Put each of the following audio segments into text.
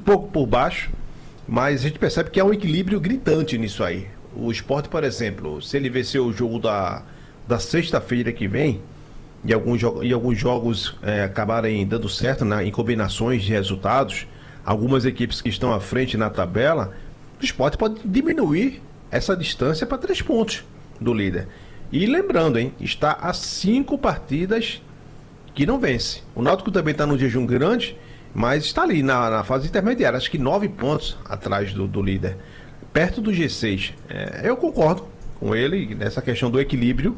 pouco por baixo, mas a gente percebe que há um equilíbrio gritante nisso aí. O Sport, por exemplo, se ele vencer o jogo da sexta-feira que vem, e alguns jogos acabarem dando certo em combinações de resultados, algumas equipes que estão à frente na tabela, o Sport pode diminuir essa distância para 3 pontos do líder. E lembrando, está a 5 partidas que não vence. O Náutico também está num jejum grande, mas está ali na fase intermediária, acho que 9 pontos atrás do líder, perto do G6. Eu concordo com ele nessa questão do equilíbrio.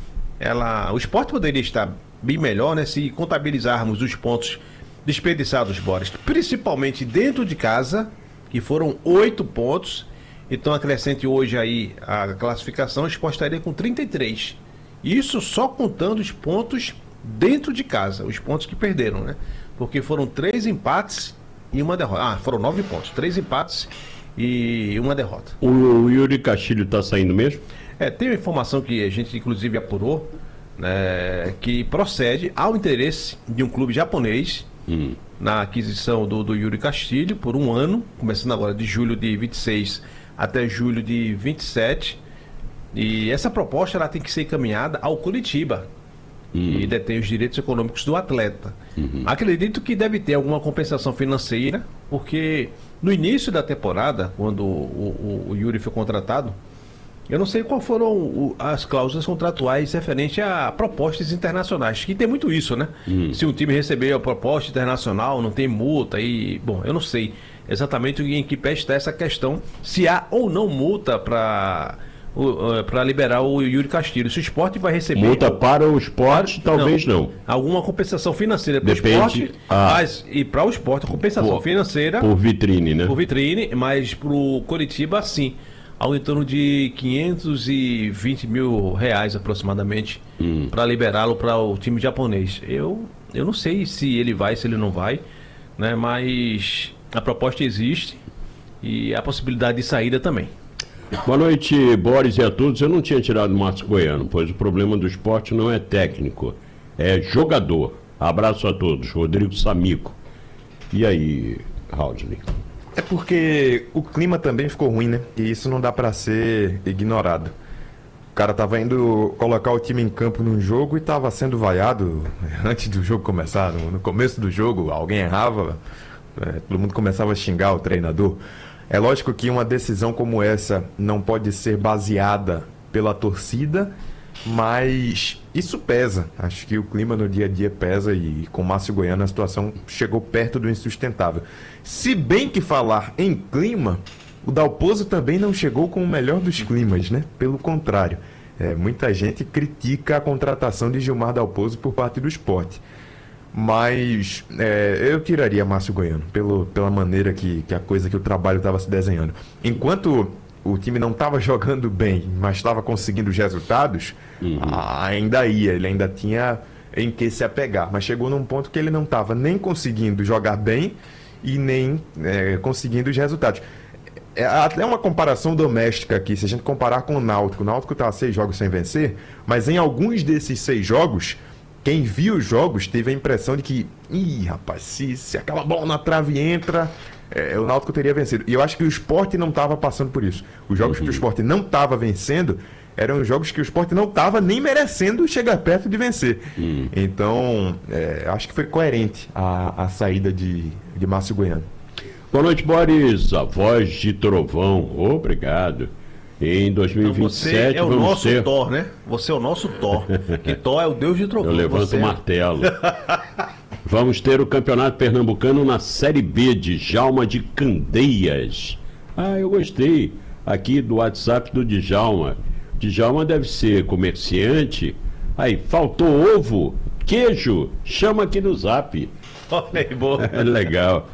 O Sport poderia estar bem melhor, né, se contabilizarmos os pontos desperdiçados, Boris, principalmente dentro de casa, que foram 8 pontos. Então acrescente hoje aí a classificação, o Sport estaria com 33. Isso só contando os pontos dentro de casa, os pontos que perderam, né? Porque foram 3 empates e uma derrota. Foram 9 pontos, 3 empates e uma derrota. O Yuri Castilho está saindo mesmo? Tem uma informação que a gente inclusive apurou, né, que procede ao interesse de um clube japonês na aquisição do Yuri Castilho por 1 ano, começando agora de julho de 26 até julho de 27. E essa proposta ela tem que ser encaminhada ao Curitiba, que detém os direitos econômicos do atleta. Acredito que deve ter alguma compensação financeira, porque no início da temporada, quando o Yuri foi contratado, eu não sei qual foram as cláusulas contratuais referente a propostas internacionais, que tem muito isso, né? Se um time receber a proposta internacional, não tem multa, bom, eu não sei exatamente em que pé está essa questão, se há ou não multa para liberar o Yuri Castilho. Se o Sport vai receber... Multa para o Sport, talvez não. Alguma compensação financeira para o Sport, mas, e para o Sport, a compensação financeira... Por vitrine, né? Por vitrine, mas para o Coritiba, sim. Algo em torno de 520 mil reais aproximadamente, para liberá-lo para o time japonês. Eu não sei se ele vai, se ele não vai, né? Mas a proposta existe e a possibilidade de saída também. Boa noite, Boris, e a todos. Eu não tinha tirado o Márcio Goiano, pois o problema do esporte não é técnico, é jogador. Abraço a todos. Rodrigo Samico. E aí, Raudney? É porque o clima também ficou ruim, né? E isso não dá pra ser ignorado. O cara tava indo colocar o time em campo num jogo e tava sendo vaiado antes do jogo começar. No começo do jogo, alguém errava, todo mundo começava a xingar o treinador. É lógico que uma decisão como essa não pode ser baseada pela torcida, mas isso pesa. Acho que o clima no dia a dia pesa e com o Márcio Goiano a situação chegou perto do insustentável. Se bem que falar em clima, o Dalpozo também não chegou com o melhor dos climas, né? Pelo contrário, muita gente critica a contratação de Gilmar Dalpozo por parte do Sport. Mas eu tiraria Márcio Goiano pela maneira que o trabalho estava se desenhando. Enquanto o time não estava jogando bem, mas estava conseguindo os resultados, ele ainda tinha em que se apegar. Mas chegou num ponto que ele não estava nem conseguindo jogar bem e nem conseguindo os resultados. Até uma comparação doméstica aqui, se a gente comparar com o Náutico está a 6 jogos sem vencer, mas em alguns desses 6 jogos, quem viu os jogos teve a impressão de que, rapaz, se aquela bola na trave entra, o Náutico teria vencido. E eu acho que o Sport não estava passando por isso. Os jogos que o Sport não estava vencendo eram os jogos que o Sport não estava nem merecendo chegar perto de vencer. Então, acho que foi coerente a saída de Márcio Goiano. Boa noite, Boris, a voz de trovão. Obrigado. Em 2027 você é o nosso Thor, né? Você é o nosso Thor. Que Thor é o deus de trovão. Eu levanto o martelo. Vamos ter o Campeonato Pernambucano na Série B de Djalma de Candeias. Eu gostei aqui do WhatsApp do Djalma. Djalma deve ser comerciante. Aí, faltou ovo, queijo, chama aqui no Zap. Olha aí, boa. Legal.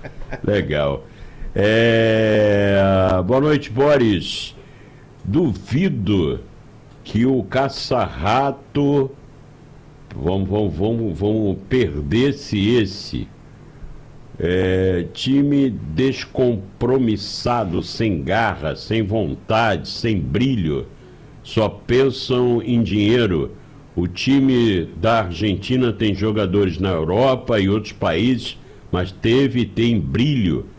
Boa noite, Boris. Duvido que o caça-rato vamos perder-se esse time descompromissado, sem garra, sem vontade, sem brilho, só pensam em dinheiro. O time da Argentina tem jogadores na Europa e outros países, mas tem brilho.